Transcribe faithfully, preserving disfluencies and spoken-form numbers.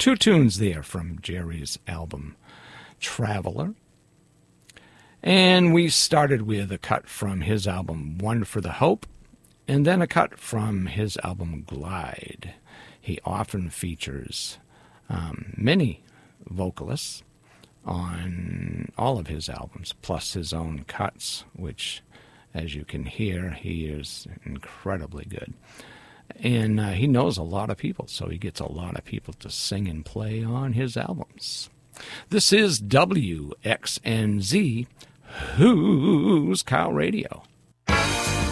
Two tunes there from Jerry's album, Traveler. And we started with a cut from his album, One for the Hope, and then a cut from his album, Glide. He often features um, many vocalists on all of his albums, plus his own cuts, which, as you can hear, he is incredibly good. And uh, he knows a lot of people, so he gets a lot of people to sing and play on his albums. This is W X N Z, Who's Cow Radio.